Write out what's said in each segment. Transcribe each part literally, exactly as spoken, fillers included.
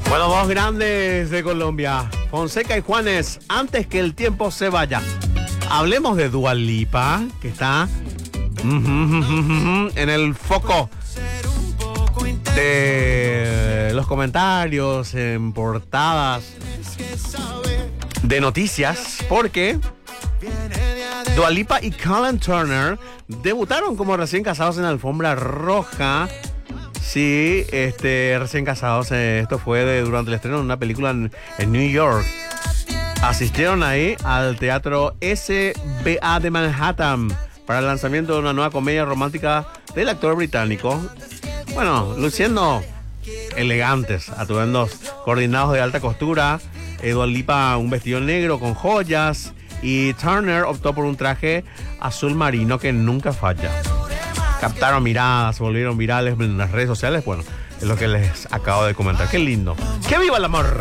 Bueno, dos grandes de Colombia, Fonseca y Juanes, antes que el tiempo se vaya. Hablemos de Dua Lipa, que está en el foco de los comentarios en portadas de noticias, porque Dua Lipa y Colin Turner debutaron como recién casados en la alfombra roja. Sí, este, recién casados. Eh, esto fue de, durante el estreno de una película en, en New York. Asistieron ahí al teatro S B A de Manhattan para el lanzamiento de una nueva comedia romántica del actor británico. Bueno, luciendo elegantes, atuendos coordinados de alta costura. Eh, Dua Lipa un vestido negro con joyas y Turner optó por un traje azul marino que nunca falla. Captaron miradas, se volvieron virales en las redes sociales. Bueno, es lo que les acabo de comentar. ¡Qué lindo! ¡Que viva el amor!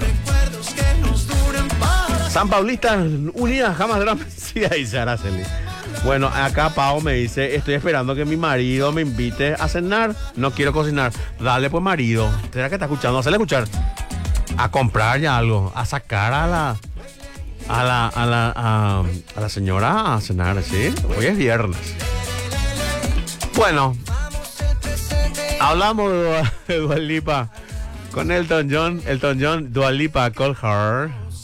San Paulistas unidas jamás serán vencidas, dice Araceli. Bueno, acá Pau me dice, estoy esperando que mi marido me invite a cenar. No quiero cocinar. Dale pues, marido. ¿Será que está escuchando? Hacerle escuchar. A comprar ya algo. A sacar a la... A la, a la, a, a la señora a cenar, ¿sí? Hoy es viernes. Bueno, hablamos de Dua Lipa con Elton John. Elton John, Dua Lipa, Call Her.